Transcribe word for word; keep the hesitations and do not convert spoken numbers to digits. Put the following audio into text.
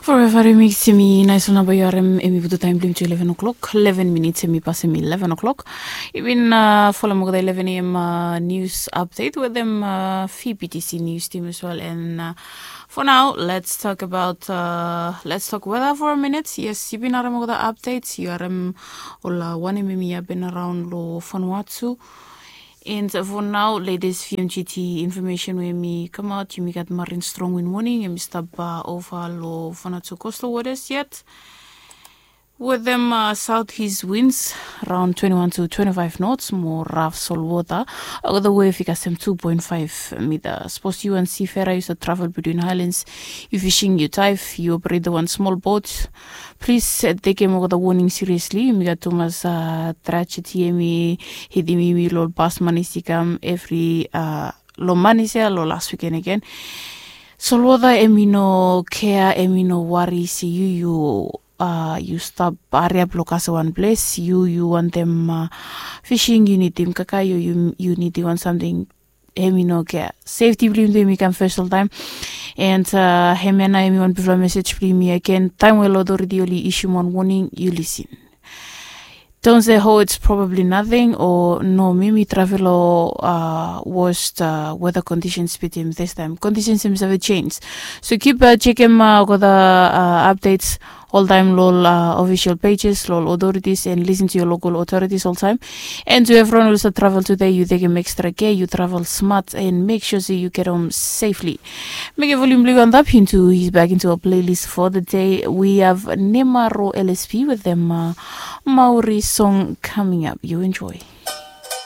Forever remix mi nice na ba yarem emi budu time blim to eleven o'clock. eleven minutes emi pass emi eleven o'clock. Even uh, follow mo the eleven a m uh, news update with them uh, F P T C news team as well. And uh, for now, let's talk about uh, let's talk weather for a minute. Yes, you been around the updates. You are um ola one emi been around lo Vanuatu. And for now, latest V M G T information when me come out, you may get marine strong wind warning and me stop uh, over low Vanuatu coastal waters yet. With them uh, southeast winds around twenty-one to twenty-five knots, more rough salt water. All the way if you two point five meters. Suppose you and seafarer used to travel between highlands. You fishing, you dive, you operate the one small boat. Please uh, take him over the warning seriously. You got Thomas tragedy me hidimi me lol past manisicam every uh lo manisia lo last weekend again. Salt water emino care emino worry see you you Uh, you stop area blockers one place. You you want them uh, fishing. You need them kaka. You you you need to want something. Hemi no care safety blame them we can first all time. And uh, hemi and I me want before message blame me again. Time well already only issue one warning. You listen. Don't say, oh, it's probably nothing, or no, maybe travel or uh, worst uh, weather conditions with him this time. Conditions seems have changed. So keep uh, checking uh, the uh, updates all time, lol uh, official pages, lol authorities, and listen to your local authorities all time. And to everyone who's travel today, you take him extra care, you travel smart, and make sure so you get home safely. Make a volume blue on up into he's back into a playlist for the day. We have Nemaro L S P with them uh, Maori song coming up. You enjoy.